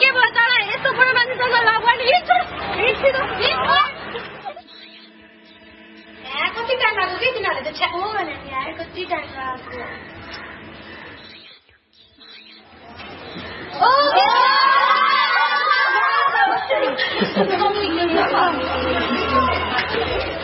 के भयो तर यस्तो बुढो मान्छेसँग लगाउने कति टाइम लाग्यो कि तिनीहरूले त छ्याको भने नि कति टाइम लाग्यो